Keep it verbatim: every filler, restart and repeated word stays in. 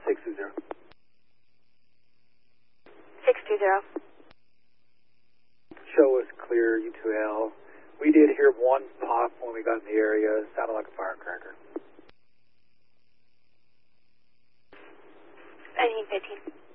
six two zero. six two zero. Show was clear, U two L. We did hear one pop when we got in the area. It sounded like a firecracker. nineteen fifteen.